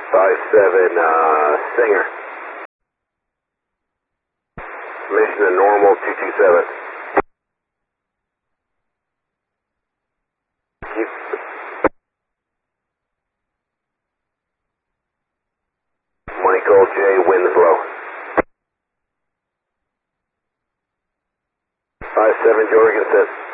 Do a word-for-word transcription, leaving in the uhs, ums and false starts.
five seven, uh, Singer. Mission to normal, two two seven. Keep. Michael J, Winslow. five seven, Jorgensen.